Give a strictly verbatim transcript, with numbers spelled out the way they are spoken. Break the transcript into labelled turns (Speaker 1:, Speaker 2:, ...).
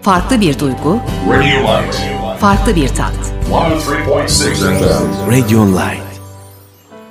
Speaker 1: Farklı bir duygu,
Speaker 2: Radio Light.
Speaker 1: farklı bir tat.
Speaker 2: one oh three point six F M.
Speaker 3: Radio Online.